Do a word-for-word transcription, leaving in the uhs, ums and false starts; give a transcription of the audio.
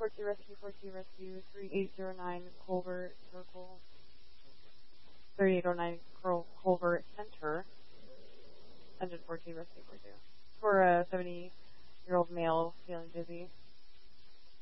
four two Rescue, four two Rescue, three eight zero nine Culver Circle, thirty-eight oh nine Culver Center, engine four two Rescue, four two. For a seventy-year-old male feeling dizzy.